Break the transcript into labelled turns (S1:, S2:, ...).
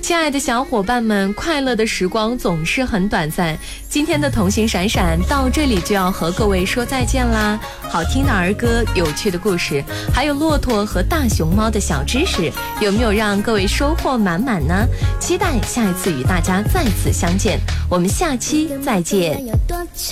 S1: 亲爱的小伙伴们，快乐的时光总是很短暂，今天的同行闪闪到这里就要和各位说再见啦。好听的儿歌，有趣的故事，还有骆驼和大熊猫的小知识，有没有让各位收获满满呢？期待下一次与大家再次相见，我们下期再见。